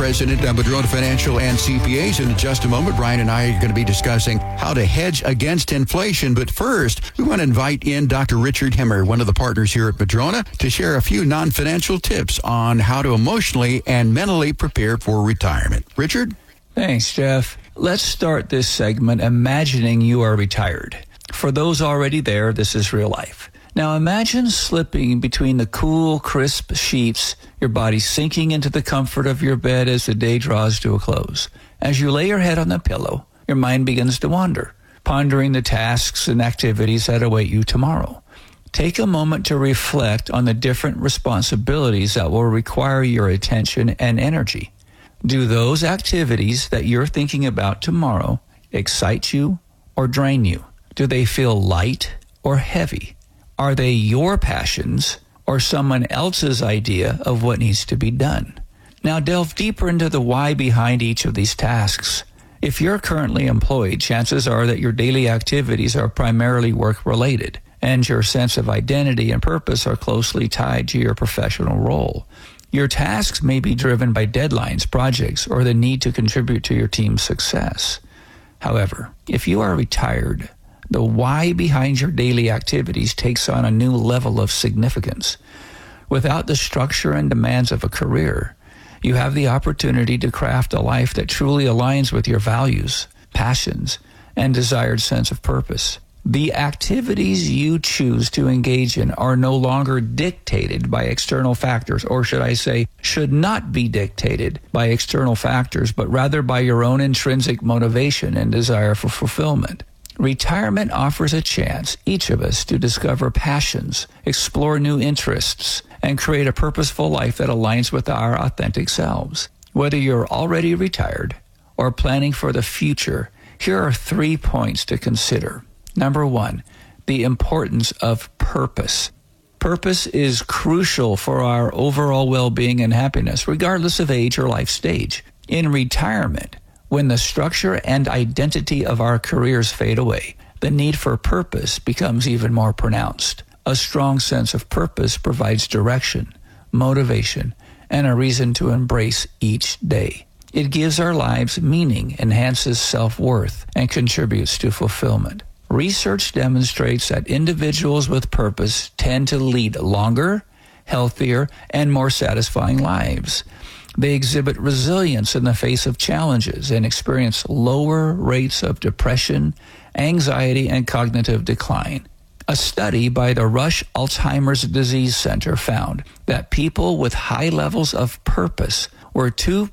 president of Madrona Financial and CPAs. In just a moment, Brian and I are going to be discussing how to hedge against inflation. But first, we want to invite in Dr. Richard Hemmer, one of the partners here at Madrona, to share a few non-financial tips on how to emotionally and mentally prepare for retirement. Richard? Thanks, Jeff. Let's start this segment imagining you are retired. For those already there, this is real life. Now imagine slipping between the cool, crisp sheets, your body sinking into the comfort of your bed as the day draws to a close. As you lay your head on the pillow, your mind begins to wander, pondering the tasks and activities that await you tomorrow. Take a moment to reflect on the different responsibilities that will require your attention and energy. Do those activities that you're thinking about tomorrow excite you or drain you? Do they feel light or heavy? Are they your passions or someone else's idea of what needs to be done? Now delve deeper into the why behind each of these tasks. If you're currently employed, chances are that your daily activities are primarily work-related, and your sense of identity and purpose are closely tied to your professional role. Your tasks may be driven by deadlines, projects, or the need to contribute to your team's success. However, if you are retired, the why behind your daily activities takes on a new level of significance. Without the structure and demands of a career, you have the opportunity to craft a life that truly aligns with your values, passions, and desired sense of purpose. The activities you choose to engage in are no longer dictated by external factors, or should I say, should not be dictated by external factors, but rather by your own intrinsic motivation and desire for fulfillment. Retirement offers a chance, each of us, to discover passions, explore new interests, and create a purposeful life that aligns with our authentic selves. Whether you're already retired or planning for the future, here are 3 points to consider. Number 1, the importance of purpose. Purpose is crucial for our overall well-being and happiness, regardless of age or life stage. In retirement, when the structure and identity of our careers fade away, the need for purpose becomes even more pronounced. A strong sense of purpose provides direction, motivation, and a reason to embrace each day. It gives our lives meaning, enhances self-worth, and contributes to fulfillment. Research demonstrates that individuals with purpose tend to lead longer, healthier, and more satisfying lives. They exhibit resilience in the face of challenges and experience lower rates of depression, anxiety, and cognitive decline. A study by the Rush Alzheimer's Disease Center found that people with high levels of purpose were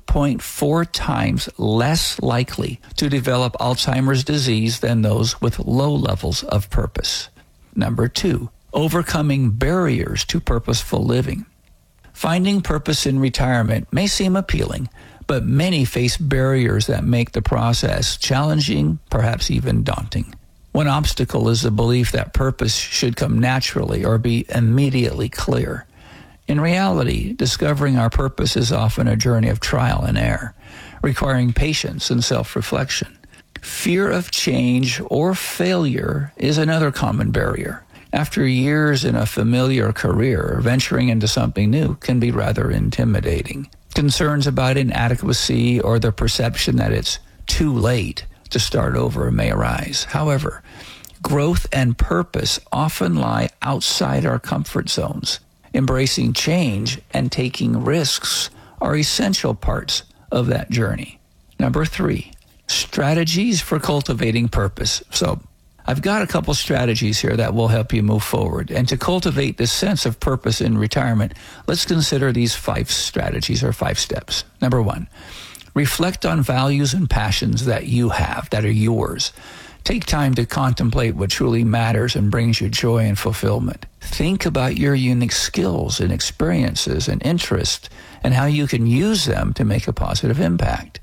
2.4 times less likely to develop Alzheimer's disease than those with low levels of purpose. Number 2, overcoming barriers to purposeful living. Finding purpose in retirement may seem appealing, but many face barriers that make the process challenging, perhaps even daunting. One obstacle is the belief that purpose should come naturally or be immediately clear. In reality, discovering our purpose is often a journey of trial and error, requiring patience and self-reflection. Fear of change or failure is another common barrier. After years in a familiar career, venturing into something new can be rather intimidating. Concerns about inadequacy or the perception that it's too late to start over may arise. However, growth and purpose often lie outside our comfort zones. Embracing change and taking risks are essential parts of that journey. Number 3, strategies for cultivating purpose. So, I've got a couple strategies here that will help you move forward. And to cultivate this sense of purpose in retirement, let's consider these 5 strategies or 5 steps. Number 1, reflect on values and passions that you have, that are yours. Take time to contemplate what truly matters and brings you joy and fulfillment. Think about your unique skills and experiences and interests and how you can use them to make a positive impact.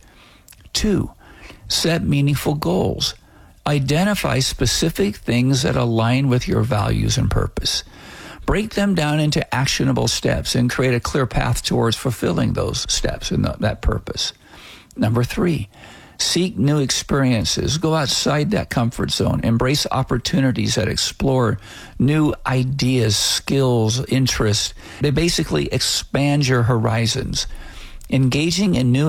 2, set meaningful goals. Identify specific things that align with your values and purpose. Break them down into actionable steps and create a clear path towards fulfilling those steps and that purpose. Number 3, seek new experiences. Go outside that comfort zone. Embrace opportunities that explore new ideas, skills, interests. They basically expand your horizons. Engaging in new